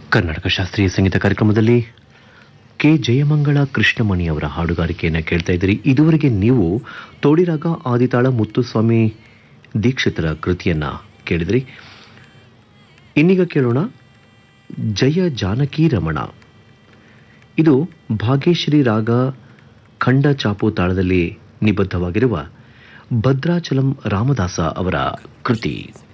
ಕರ್ನಾಟಕ ಶಾಸ್ತ್ರೀಯ ಸಂಗೀತ ಕಾರ್ಯಕ್ರಮದಲ್ಲಿ ಕೆ ಜಯಮಂಗಳ ಕೃಷ್ಣಮಣಿ ಅವರ ಹಾಡುಗಾರಿಕೆಯನ್ನು ಕೇಳ್ತಾ ಇದ್ದೀರಿ. ಇದುವರೆಗೆ ನೀವು ತೋಡಿರಾಗ ಆದಿತಾಳ ಮುತ್ತುಸ್ವಾಮಿ ದೀಕ್ಷಿತರ ಕೃತಿಯನ್ನ ಕೇಳಿದ್ರಿ. ಇನ್ನೀಗ ಕೇಳೋಣ ಜಯ ಜಾನಕಿ ರಮಣ. ಇದು ಭಾಗ್ಯಶ್ರೀ ರಾಗ ಖಂಡ ಚಾಪು ತಾಳದಲ್ಲಿ ನಿಬದ್ಧವಾಗಿರುವ ಭದ್ರಾಚಲಂ ರಾಮದಾಸ ಅವರ ಕೃತಿ.